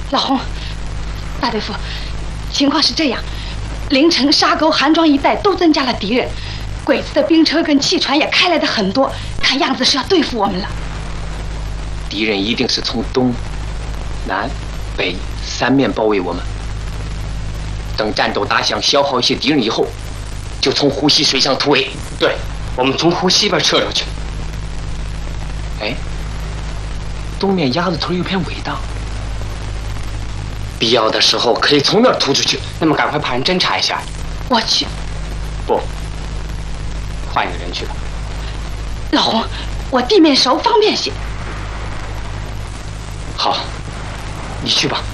老洪，大队副，情况是这样：凌晨沙沟、韩庄一带都增加了敌人，鬼子的兵车跟汽船也开来的很多，看样子是要对付我们了。 敌人一定是从东、南、北三面包围我们。等战斗打响，消耗一些敌人以后，就从湖西水上突围。 对，我们从湖西边撤出去。 哎，东面鸭子屯有片尾档，必要的时候可以从那儿突出去。 那么赶快派人侦查一下。 我去。 不，换一个人去吧。 老洪，我地面熟，方便些。 好，你去吧。